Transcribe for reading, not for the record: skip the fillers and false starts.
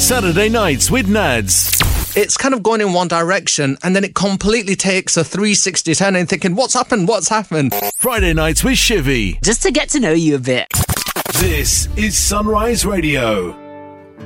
Saturday Nights with Nads. It's kind of going in one direction and then it completely takes a 360 turn and thinking, what's happened? Friday Nights with Shivy. Just to get to know you a bit. This is Sunrise Radio.